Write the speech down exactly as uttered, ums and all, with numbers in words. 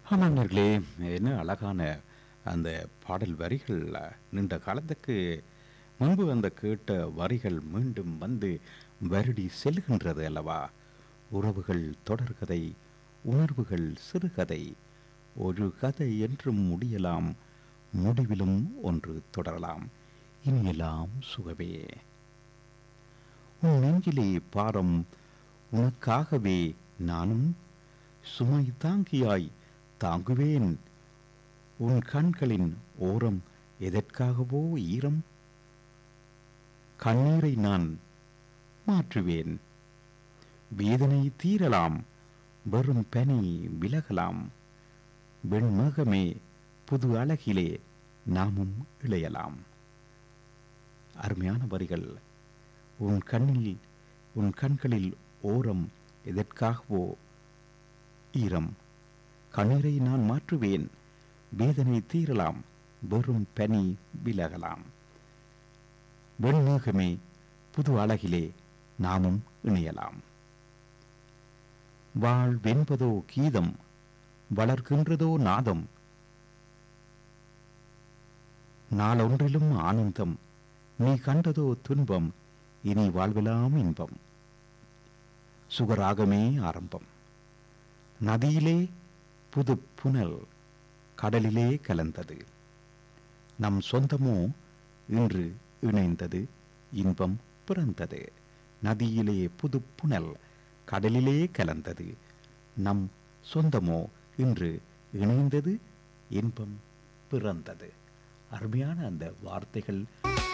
ஆமாங்கர்களே, என்ன அழகான அந்த பாடல் வரிகள். நீண்ட காலத்துக்கு முன்பு அந்த கேட்ட வரிகள் மீண்டும் வந்து வருடி செல்கின்றது அல்லவா? உறவுகள் தொடர்கதை, உணர்வுகள் சிறுகதை, ஒரு கதை என்றும் முடியலாம், முடிவிலும் ஒன்று தொடரலாம், இனியெல்லாம் சுகவே. உன் நெஞ்சிலே பாரம், உனக்காகவே நானும் சுமை தாங்கியாய் தாங்குவேன். உன் கண்களின் ஓரம் எதற்காகவோ ஈரம், கண்ணீரை நான் மாற்றுவேன். வேதனை தீரலாம், வெறும் பனி விலகலாம், வெண்மேகமே புது அழகிலே நாமும் இளையலாம். அருமையான வரிகள். உன் கண்ணில் உன் கண்களில் ஓரம் எதற்காகவோ ஈரம், கண்ணீரை நான் மாற்றுவேன். வேதனை தீரலாம், வெறும் பனி விலகலாம், வெண்மேகமே புது அழகிலே நாமும் இணையலாம். வாழ்வென்பதோ கீதம், வளர்கின்றதோ நாதம், நாளொன்றிலும் ஆனந்தம், நீ கண்டதோ துன்பம், இனி வாழ்வெல்லாம் இன்பம். சுகராகமே ஆரம்பம், நதியிலே புது புனல், கடலிலே கலந்தது. நம் சொந்தமோ இன்று இணைந்தது, இன்பம் பிறந்தது. நதியிலே புது புனல், கடலிலே கலந்தது. நம் சொந்தமோ இன்று இணைந்தது, இன்பம் பிறந்தது. அருமையான அந்த வார்த்தைகள்